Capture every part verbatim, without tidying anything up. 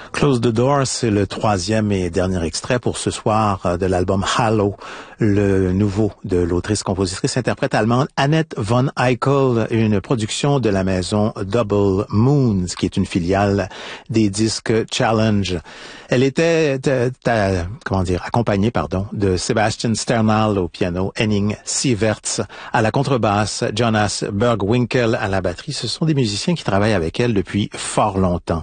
Close the Door, c'est le troisième et dernier extrait pour ce soir de l'album Hallow, le nouveau de l'autrice-compositrice-interprète allemande Annette von Eichel, une production de la maison Double Moons, qui est une filiale des disques Challenge. Elle était, euh, euh, comment dire, accompagnée, pardon, de Sebastian Sternal au piano, Henning Sieverts à la contrebasse, Jonas Bergwinkel à la batterie. Ce sont des musiciens qui travaillent avec elle depuis fort longtemps.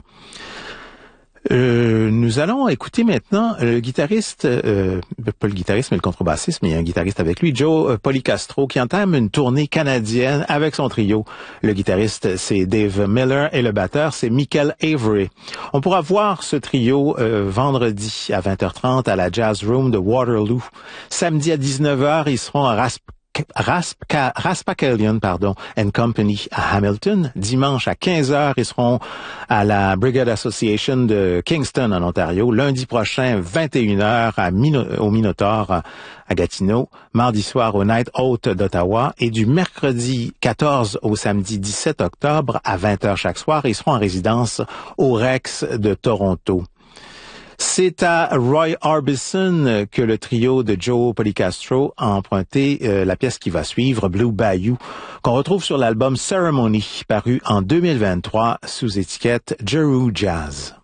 Euh, nous allons écouter maintenant le guitariste, euh, pas le guitariste, mais le contrebassiste, mais il y a un guitariste avec lui, Joe Policastro, qui entame une tournée canadienne avec son trio. Le guitariste, c'est Dave Miller et le batteur, c'est Michael Avery. On pourra voir ce trio euh, vendredi à vingt heures trente à la Jazz Room de Waterloo. Samedi à dix-neuf heures, ils seront à Rasp Raspka, Raspakalian, pardon, and Company à Hamilton. Dimanche à quinze heures, ils seront à la Brigade Association de Kingston en Ontario. Lundi prochain, vingt et une heures à Mino, au Minotaur à Gatineau. Mardi soir au Night Out d'Ottawa. Et du mercredi quatorze au samedi dix-sept octobre à vingt heures chaque soir, ils seront en résidence au Rex de Toronto. C'est à Roy Orbison que le trio de Joe Policastro a emprunté euh, la pièce qui va suivre, Blue Bayou, qu'on retrouve sur l'album Ceremony, paru en deux mille vingt-trois sous étiquette Jeru Jazz.